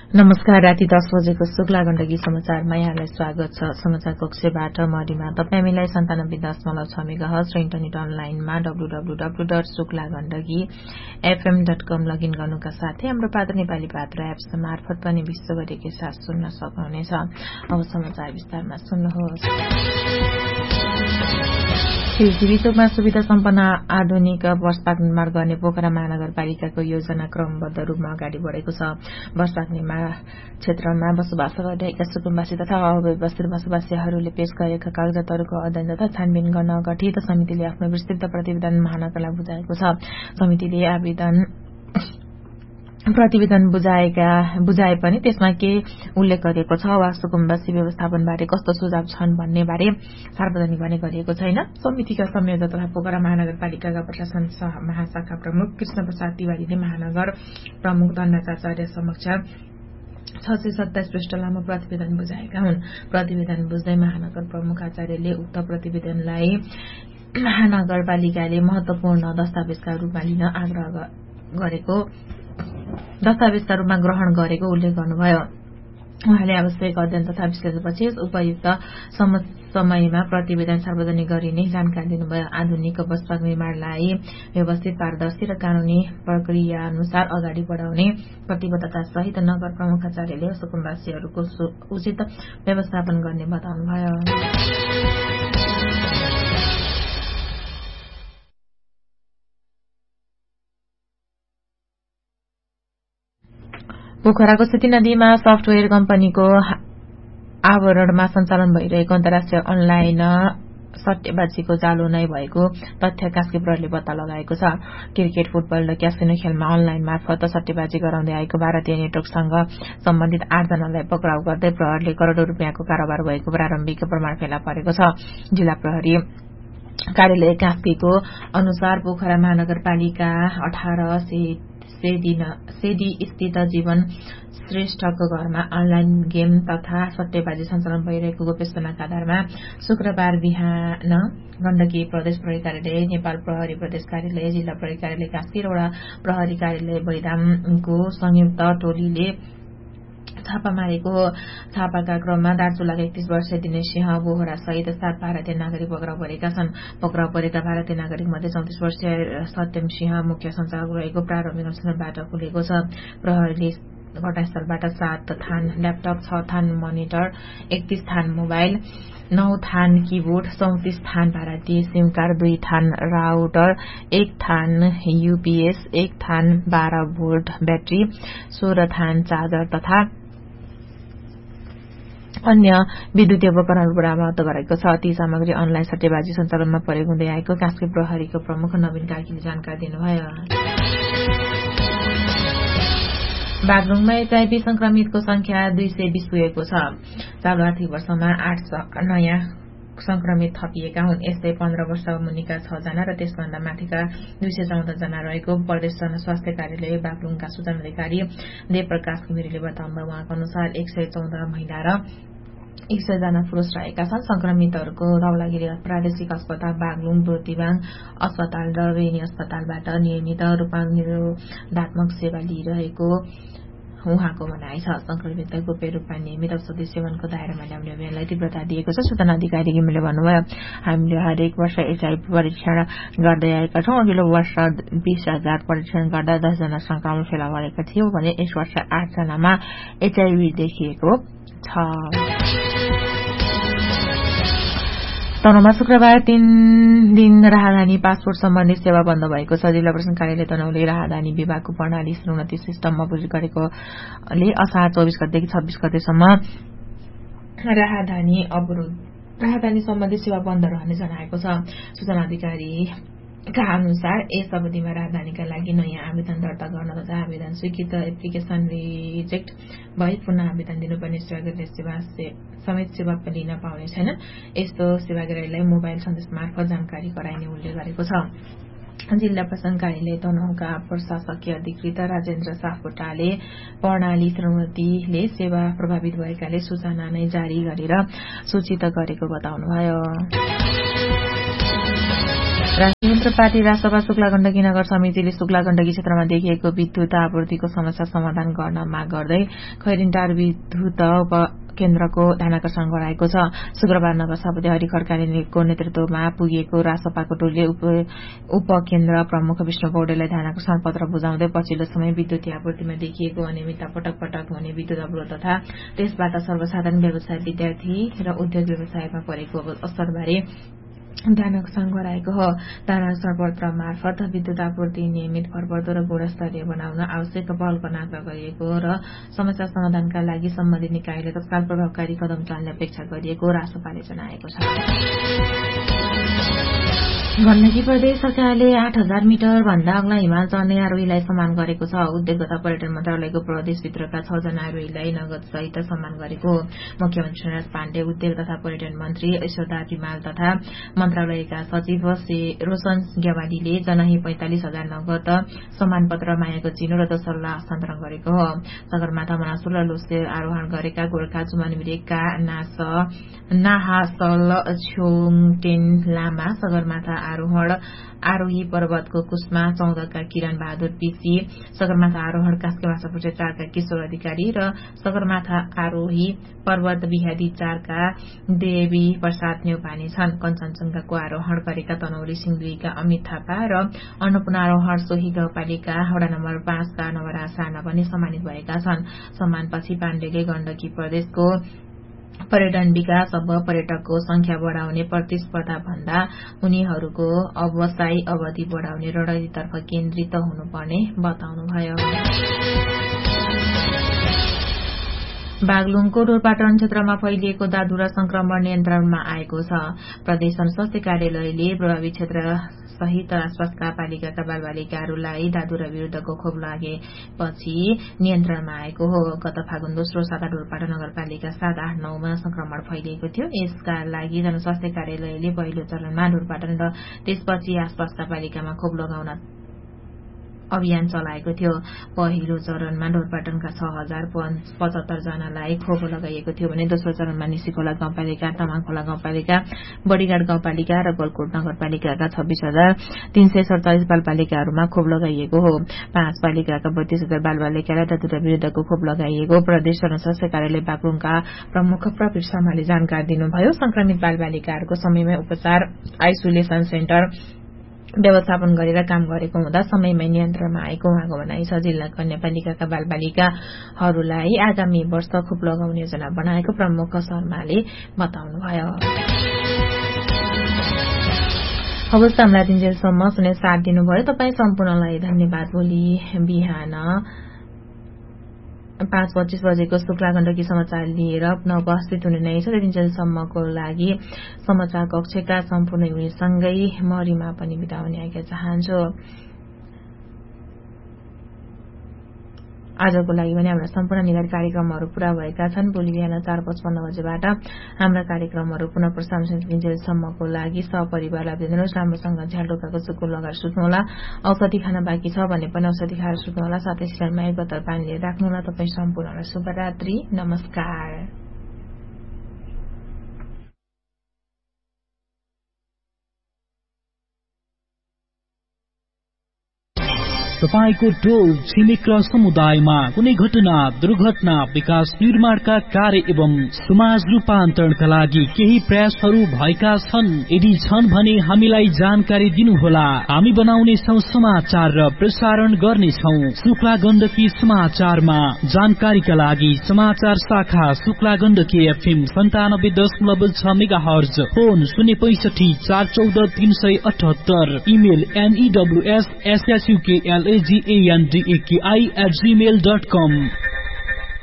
नमस्कार। राति 10 बजेको शुक्ला गण्डकी समाचारमा यहाँलाई स्वागत छ। समाचार कक्षबाट म रिमा। तपाईँ हामीलाई 97.6 मेगाहर्ज र इन्टरनेट अनलाइनमा www.suklagandaki.fm.com लगइन गर्नुका साथै हाम्रो पात्र नेपाली पात्र एप्स मार्फत पनि विश्वभरिकै साथ सुन्न सक्नुहुनेछ। अब समाचार विस्तारमा सुन्नुहोस्। पृथ्वीचोकमा सुविधा सम्पन्न आधुनिक बस पार्क निर्माण गर्ने पोखरा महानगरपालिकाको योजना क्रमबद्ध रूपमा अगाडि बढेको छ। बस पार्क निर्माण क्षेत्रमा बसोबास गरिरहेका सुकुम्बासी तथा अव्यवस्थित बसोबासीहरूले पेश गरेका कागजातहरूको अध्ययन तथा छानबिन गर्न गठित समितिले आफ्नो विस्तृत प्रतिवेदन महानगरलाई बुझाएको छ। समितिले प्रतिवेदन बुझाए पनि त्यसमा के उल्लेख गरिएको छ वा सुकुम्बासी व्यवस्थापनबारे कस्तो सुझाव छन् भन्ने बारे सार्वजनिक भने गरिएको छैन। समितिका संयोजक तथा पोखरा महानगरपालिकाका प्रशासन महाशाखा प्रमुख कृष्ण प्रसाद तिवारीले महानगर प्रमुख धनराज समक्ष 627 पृष्ठ लामो प्रतिवेदन बुझाएका हुन्। प्रतिवेदन बुझ्दै महानगर प्रमुख आचार्यले उक्त प्रतिवेदनलाई महानगरपालिकाले महत्वपूर्ण दस्तावेजका रूपमा ग्रहण गरेको उल्लेख गर्नुभयो। उहाँले आवश्यक अध्ययन तथा विश्लेषणपछि उपयुक्त समयमा प्रतिवेदन सार्वजनिक गरिने जानकारी दिनुभयो। आधुनिक बस पार्क निर्माणलाई व्यवस्थित, पारदर्शी र कानूनी प्रक्रिया अनुसार अगाडि बढाउने प्रतिबद्धता सहित नगर प्रमुख आचार्यले सुकुम्बासीहरूको उचित व्यवस्थापन गर्ने बताउनुभयो। पोखराको सेती नदीमा सफ्टवेयर कम्पनीको आवरणमा सञ्चालन भइरहेको अन्तर्राष्ट्रिय अनलाइन सट्टेबाजीको जालो नै भएको तथ्य कास्की प्रहरीले पत्ता लगाएको छ। क्रिकेट, फुटबल र क्यासिनो खेलमा अनलाइन मार्फत सट्टेबाजी गराउँदै आएको भारतीय नेटवर्कसँग सम्बन्धित 8 जनालाई पक्राउ गर्दै प्रहरीले करोडौं रुपियाँको कारोबार भएको प्रारम्भिक प्रमाण फेला परेको छ। जिल्ला प्रहरी कार्यालय कास्कीको अनुसार पोखरा महानगरपालिका 18 सेडी स्थित जीवन श्रेष्ठको घरमा अनलाइन गेम तथा सट्टेबाजी सञ्चालन भइरहेको गोप्य सूचनाका आधारमा शुक्रबार बिहान गण्डकी प्रदेश प्रहरी कार्यालय, नेपाल प्रहरी प्रदेश कार्यालय, जिल्ला प्रहरी कार्यालय कास्की र वडा प्रहरी कार्यालय बैदामको संयुक्त टोलीले छापा मारेको। छापाका क्रममा दार्चुलाका 31 वर्षीय दिनेश सिंह बोहरा सहित 7 भारतीय नागरिक पक्राउ परेका छन्। पक्राउ परेका भारतीय नागरिक मध्ये 34 वर्षीय सत्यम सिंह मुख्य सञ्चालक रहेको प्रारम्भिक अनुसन्धानबाट खुलेको छ। प्रहरीले घटनास्थलबाट 7 थान ल्यापटप, 6 थान मोनिटर, 31 थान मोबाइल, 9 थान कीबोर्ड, 34 थान भारतीय सिम कार्ड, 2 थान राउटर, 1 थान यूपीएस, 1 थान 12 भोल्ट ब्याट्री, 16 थान चार्जर तथा अन्य विद्युतीय उपकरणहरू बरामद गरेको छ। ती सामग्री अनलाइन सट्टेबाजी सञ्चालनमा प्रयोग हुँदै आएको कास्की प्रहरीको प्रमुख नवीन कार्कीले जानकारी दिनुभयो। बागलुङमा एचआईभी संक्रमितको संख्या 220 पुगेको छ। चालु आर्थिक वर्षमा 8 नयाँ संक्रमित थपिएका हुन्। यस्तै 15 वर्ष मुनिका 6 जना र त्यसभन्दा माथिका 214 जना रहेको प्रदेश जनस्वास्थ्य कार्यालय बागलुङका सूचना अधिकारी देवप्रकाश घिमिरेले बताउनुभयो। उहाँको अनुसार 114 महिला र 100 जना पुरुष रहेका छन्। संक्रमितहरूको धौलागिरी प्रादेशिक अस्पताल बागलुङ, ज्योतिबाङ अस्पताल र रेनी अस्पतालबाट नियमित रूपमा निरोधात्मक सेवा लिइरहेको उहाँको भनाइ छ। संक्रमितलाई गोप्य रूपमा नियमित औषधि सेवनको दायरामा ल्याउने अभियानलाई तीव्रता दिएको छ। सूचना अधिकारी घिमिरेले भन्नुभयो, हामीले हरेक वर्ष एचआईभी परीक्षण गर्दै आएका छौं। अघिल्लो वर्ष 20,000 परीक्षण गर्दा 10 जना संक्रमण फेला परेका थियौं भने यस वर्ष 8 जनामा एचआईभी देखिएको छ। तनहुँमा शुक्रबार 3 दिन राहदानी पासपोर्ट सम्बन्धी सेवा बन्द भएको छ। जिल्ला प्रशासन कार्यालय तनहुँले राहदानी विभागको प्रणाली श्रीमती सिस्टम अपडेट गरेकोले असार 24 गतेदेखि 26 गतेसम्म राहदानी सम्बन्धी सेवा बन्द रहने जनाएको छ। सूचना अधिकारीका अनुसार यस अवधिमा राहदानीका लागि नयाँ आवेदन दर्ता गर्न तथा आवेदन स्वीकृत एप्लिकेशन रिजेक्ट भए पुनः आवेदन दिनुपर्ने सेवाग्राही समेत सेवा लिन पाउने छैनन्। यस्तो सेवाग्राहीलाई मोबाइल सन्देश मार्फत जानकारी गराइने उल्लेख गरेको छ। जिल्ला प्रशासन कार्यालय तनहुँका प्रशासकीय अधिकृत राजेन्द्र सापकोटाले प्रणाली श्रीमतीले सेवा प्रभावित भएकाले सूचना नै जारी गरेर सूचित गरेको बताउनुभयो। स्वतन्त्र पार्टी राष्ट्रसभा शुक्ला गण्डकी नगर समितिले शुक्ला गण्डकी क्षेत्रमा देखिएको विद्युत आपूर्तिको समस्या समाधान गर्न माग गर्दै खैरिन्टार विद्युत केन्द्रको ध्यानाकर्षण गराएको छ। शुक्रबार नगर सभापति हरि खड्कालेको नेतृत्वमा पुगेको रासपाको टोलीले उपकेन्द्र प्रमुख विष्णु पौडेललाई ध्यानाकर्षण पत्र बुझाउँदै पछिल्लो समय विद्युत आपूर्तिमा देखिएको अनियमितता पटक पटक हुने विद्युत अवरोध तथा त्यसबाट सर्वसाधारण व्यवसाय विद्यार्थी र उद्योग व्यवसायमा परेको असरबारे ध्यानाकर्षण गराएको हो। ध्यानाकर्षण पत्र मार्फत विद्युत आपूर्ति नियमित भरपर्दो र गुणस्तरीय बनाउन आवश्यक पहलको आग्रह गरिएको र समस्या समाधानका लागि सम्बन्धित निकायले तत्काल प्रभावकारी कदम चाल्ने अपेक्षा गरिएको रासपाले जनाएको छ। गण्डकी प्रदेश सरकारले 8,000 मिटर भन्दा अग्ला हिमाल चढ्ने आरोहीलाई सम्मान गरेको छ। उद्योग तथा पर्यटन मन्त्रालयको प्रदेशभित्रका 6 जना आरोहीलाई नगद सहित सम्मान गरेको मुख्यमन्त्री सुरेश पाण्डे, उद्योग तथा पर्यटन मन्त्री ईश्वरदार रिमाल तथा मन्त्रालयका सचिव रोशन ग्यावालीले जनाही 45,000 नगद सम्मान पत्र मायाको चिनो र दोस्रोलाई हस्तान्तरण गरेको हो। सगरमाथा मनासुल र लोसले आरोहण गरेका गोर्खा जुमानविरेका नाहासल छोङटेन लामा, सगरमाथा आरोही पर्वतको कुस्मा 14 का किरण बहादुर पीसी, सगरमाथा आरोहण कास्केमासा प्रोजेक्ट 4 का किशोर अधिकारी र सगरमाथा आरोही पर्वत बिहारी 4 का देवी प्रसाद न्यौपाने छन्। कञ्चनजंघाको आरोहण गरेका तनौली सिंह 2 का अमित थापा र अन्नपूर्ण आरोहण सोही गाउँपालिका वडा नम्बर 5 का नवराज साना पनि सम्मानित भएका छन्। सम्मानपछि पाण्डेले गण्डकी प्रदेशको पर्यटन विकास अब पर्यटकको संख्या बढ़ाउने प्रतिस्पर्धा भन्दा उनीहरूको व्यवसाय अवधि बढ़ाउने रणनीतितर्फ केन्द्रित हुनुपर्ने बताउनुभयो। बागलुङको ढोरपाटन क्षेत्रमा फैलिएको दादुरा संक्रमण नियन्त्रणमा आएको छ। प्रदेश जनस्वास्थ्य कार्यालयले प्रभावित क्षेत्र सहित आसपासका पालिकाका बालबालिकाहरूलाई दादुरा विरूद्धको खोप लागेपछि नियन्त्रणमा आएको हो। गत फागुन दोस्रो साता ढोरपाटन नगरपालिका 7, 8, 9 मा संक्रमण फैलिएको थियो। यसका लागि जनस्वास्थ्य कार्यालयले पहिलो चरणमा ढोरपाटन र त्यसपछि आसपासका पालिकामा खोप लगाउन अभियान चलाएको थियो। पहिलो चरणमा ढोरपाटनका 6,075 जनालाई खोप लगाइएको थियो भने दोस्रो चरणमा निसीखोला गाउँपालिका, तामाङखोला गाउँपालिका, बडीघाट गाउँपालिका र गलकोट नगरपालिकाका 26,347 बालबालिकाहरूमा खोप लगाइएको हो। 5 पालिकाका 32,000 बालबालिकालाई दादुरा विरूद्धको खोप लगाइएको प्रदेश जनस्वास्थ्य कार्यालय बागलुङका प्रमुख प्रवीर शर्माले जानकारी दिनुभयो। संक्रमित बालबालिकाहरूको समयमै उपचार, आइसोलेसन सेन्टर व्यवस्थापन गरेर काम गरेको हुँदा समयमै नियन्त्रणमा आएको उहाँको भनाइ छ। जिल्ला कन्यापालिकाका बालबालिकाहरूलाई आगामी वर्ष खोप लगाउने योजना बनाएको प्रमुख शर्माले बताउनुभयो। हवस्, हामीलाई दिनजेलसम्म सुने साथ दिनुभयो। तपाईँ सम्पूर्णलाई धन्यवाद। भोलि बिहान 5:25 बजेको शुक्ला गण्डकी समाचार लिएर पुनः उपस्थित हुने नै छ। दिनजेलसम्मको लागि समाचार कक्षका सम्पूर्ण युनिटसँगै म रिमा पनि बिदा हुने आज्ञा चाहन्छु। आजको लागि भने हाम्रा सम्पूर्ण निर्धारित कार्यक्रमहरू पूरा भएका छन्। भोलि बिहान 4:55 बजेबाट हाम्रा कार्यक्रमहरू पुनः प्रसारण दिनजेलसम्मको लागि सपरिवारलाई दिनुहोस्। राम्रोसँग झ्यालडोकाको चुक्को लगाएर सुत्नुहोला। औषधि खान बाँकी छ भने पनि औषधि खाएर सुत्नुहोला। साथै शरीरमा 1 बोतल पानी लिएर राख्नुहोला। तपाईँ सम्पूर्णलाई शुभरात्रि, नमस्कार। तपाईको टोल छिमेक र समुदायमा कुनै घटना, दुर्घटना, विकास निर्माणका कार्य एवं समाज रूपान्तरणका लागि केही प्रयासहरू भएका छन्? यदि छन् भने हामीलाई जानकारी दिनुहोला। हामी बनाउने छौं समाचार र प्रसारण गर्नेछौं शुक्ला गण्डकी समाचारमा। जानकारीका लागि समाचार शाखा Shukla Gandaki FM 97.6 megahertz, phone 065 414 378, email news@gmail.com।